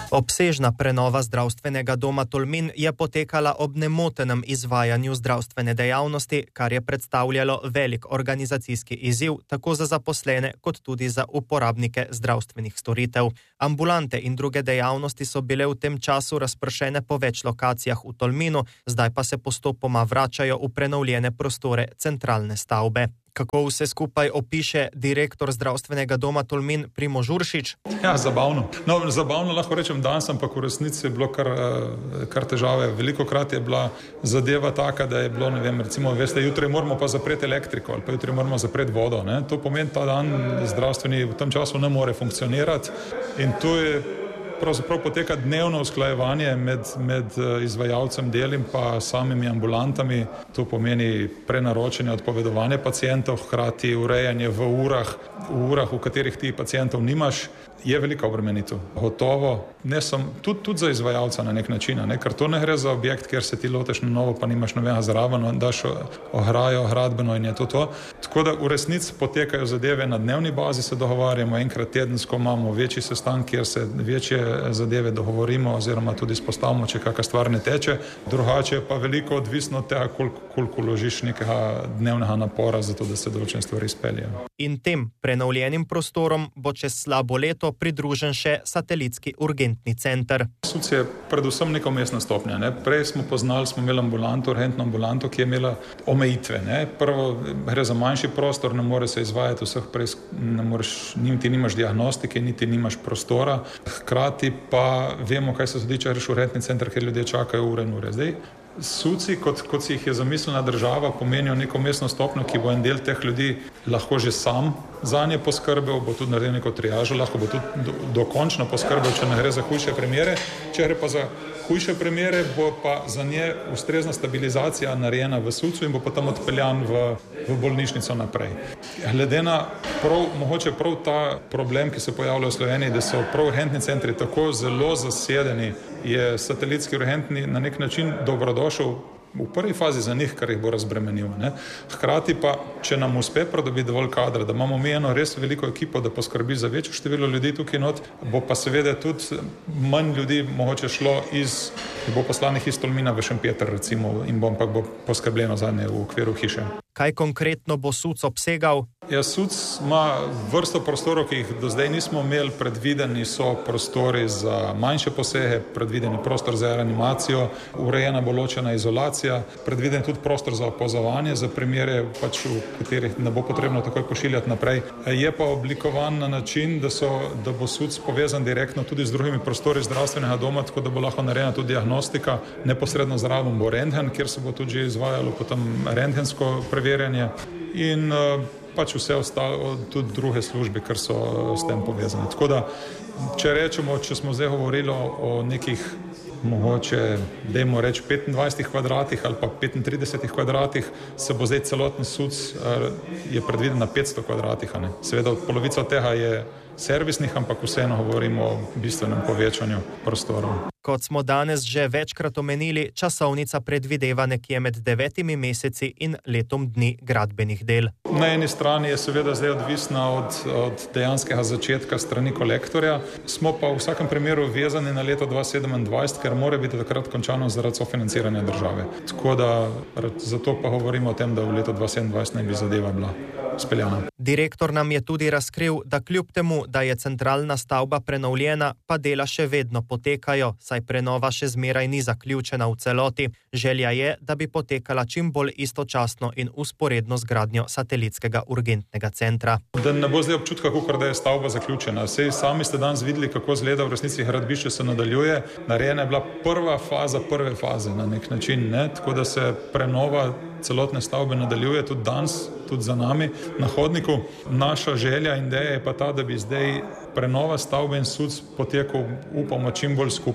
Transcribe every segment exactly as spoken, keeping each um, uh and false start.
Obsežna prenova zdravstvenega doma Tolmin je potekala ob nemotenem izvajanju zdravstvene dejavnosti, kar je predstavljalo velik organizacijski izziv tako za zaposlene kot tudi za uporabnike zdravstvenih storitev. Ambulante in druge dejavnosti so bile v tem času razpršene po več lokacijah v Tolminu, zdaj pa se postopoma vračajo v prenovljene prostore centralne stavbe. Kako vse skupaj opiše direktor zdravstvenega doma Tolmin Primož Uršič? Ja, zabavno. No, zabavno lahko rečem danes, ampak v resnici je bilo kar, kar težave. Velikokrat je bila zadeva taka, da je bilo, ne vem, recimo, veste, jutri moramo pa zapreti elektriko ali pa jutri moramo zapreti vodo. Ne? To pomeni, ta dan zdravstveni v tem času ne more funkcionirati in to je pravzaprav poteka dnevno usklajevanje med, med izvajalcem del in pa samimi ambulantami. To pomeni prenaročanje, odpovedovanje pacientov, hkrati urejanje v urah, v urah, v katerih ti pacientov nimaš, je velika obremenitev. Gotovo, ne sem, tudi, tudi za izvajalca na nek način, ne? Ker to ne gre za objekt, kjer se ti loteš na novo, pa nimaš nobenega zraven, daš ograjo, gradbeno in je to to. Tako da v resnici potekajo zadeve na dnevni bazi, se dogovarjamo, enkrat tedensko imamo večji sestanek, kjer se večje zadeve dogovorimo oziroma tudi spostavimo, če kakšna stvar ne teče. Drugače pa veliko odvisno od tega, koliko, koliko ložiš nekega dnevnega napora za to, da se določene stvari izpeljejo. In tem prenovljenim prostorom bo čez slabo leto pridružen še satelitski urgentni center. S U C je predvsem neka umestna stopnja. Ne? Prej smo poznali, smo imeli ambulanto, urgentno ambulanto, ki je imela omejitve. Ne? Prvo gre za manjši prostor, ne more se izvajati vseh preisk, ne moreš, niti nimaš diagnostike, niti nimaš prostora. Hkrati pa vemo, kaj se zgodi, če greš v urgentni center, ker ljudje čakajo ure in ure. Zdaj, S U C I, kot, kot si jih je zamislila država, pomenijo neko mestno stopnjo, ki bo en del teh ljudi lahko že sam zanje poskrbel, bo tudi naredil neko triažo, lahko bo tudi do, dokončno poskrbel, če ne gre za hujše primere. Če gre pa za hujše primere, bo pa za nje ustrezna stabilizacija narejena v S U C I in bo potem odpeljan v, v bolnišnico naprej. Glede na prav, mogoče prav ta problem, ki se pojavlja v Sloveniji, da so prav urgentni centri tako zelo zasedeni, je satelitski urgentni na nek način dobrodošel v prvi fazi za njih, kar jih bo razbremenil. Ne? Hkrati pa, če nam uspe pridobiti dovolj kadra, da imamo mi eno res veliko ekipo, da poskrbi za večjo število ljudi tukaj not, bo pa seveda tudi manj ljudi mogoče šlo iz, bo poslanih iz Tolmina v Šempeter recimo in bom pa bo poskrbljeno za nje v okviru hiše. Kaj konkretno bo S U C obsegal? Ja, S U C ima vrsto prostorov, ki jih do zdaj nismo imeli. Predvideni so prostori za manjše posege, predvideni prostor za reanimacijo, urejena bo ločena izolacija, predviden tudi prostor za opazovanje, za primere, pač, v katerih ne bo potrebno takoj pošiljati naprej. Je pa oblikovan na način, da, so, da bo S U C povezan direktno tudi z drugimi prostori zdravstvenega doma, tako da bo lahko narejena tudi diagnostika. Neposredno zraven bo rentgen, kjer se bo tudi že izvajalo potem rentgensko preverjanje in pač vse ostalo, tudi druge službe, kar so s tem povezane. Tako da, če rečemo, če smo zdaj govorili o nekih mogoče, dajmo reči, petindvajsetih kvadratih ali pa petintridesetih kvadratih, se bo zdaj celoten S U C je predviden na petsto kvadratih. Ne? Seveda polovica od tega je servisnih, ampak vseeno govorimo o bistvenem povečanju prostorov. Kot smo danes že večkrat omenili, časovnica predvideva nekje med devetimi meseci in letom dni gradbenih del. Na eni strani je seveda zdaj odvisna od, od dejanskega začetka strani kolektorja, smo pa v vsakem primeru vezani na leto dva tisoč sedemindvajset, ker mora biti takrat končano zaradi sofinanciranja države. Tako da zato pa govorimo o tem, da v letu dva tisoč sedemindvajset naj bi zadeva bila speljana. Direktor nam je tudi razkril, da kljub temu, da je centralna stavba prenovljena, pa dela še vedno potekajo, saj prenova še zmeraj ni zaključena v celoti. Želja je, da bi potekala čim bolj istočasno in usporedno z gradnjo satelitskega urgentnega centra. Da ne bo zdaj občutka, kakor da je stavba zaključena. Sej sami ste danes videli, kako izgleda v resnici gradbišče se nadaljuje. Narejena je bila prva faza prve faze na nek način, ne? Tako da se prenova celotne stavbe nadaljuje tudi danes, tudi za nami na hodniku. Naša želja in ideja je pa ta, da bi zdaj prenova stavbe in S U C potekal, upamo, čim bolj skupaj.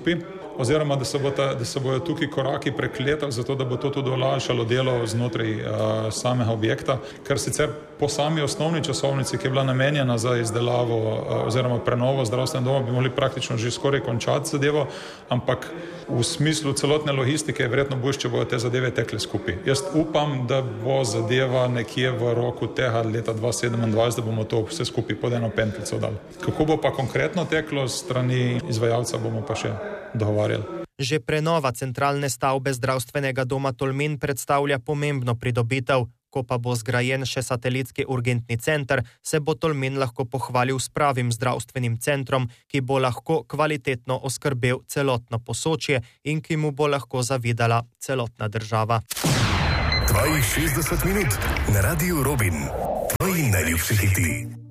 oziroma da se, bo ta, da se bojo tukaj koraki prekletali, zato da bo to tudi olajšalo delo znotraj uh, samega objekta, ker sicer po sami osnovni časovnici, ki je bila namenjena za izdelavo uh, oziroma prenovo zdravstvenega doma, bi mogli praktično že skoraj končati zadevo, ampak v smislu celotne logistike je verjetno boljše, če bojo te zadeve tekle skupaj. Jaz upam, da bo zadeva nekje v roku tega leta dva tisoč sedemindvajset, da bomo to vse skupaj pod eno pentljico dali. Kako bo pa konkretno teklo strani izvajalca, bomo pa še dogovarjali. Že prenova centralne stavbe zdravstvenega doma Tolmin predstavlja pomembno pridobitev. Ko pa bo zgrajen še satelitski urgentni center, se bo Tolmin lahko pohvalil s pravim zdravstvenim centrom, ki bo lahko kvalitetno oskrbel celotno Posočje in ki mu bo lahko zavidala celotna država. Tvojih šestdeset minut na Radiu Robin. Tvoji najljubši hiti.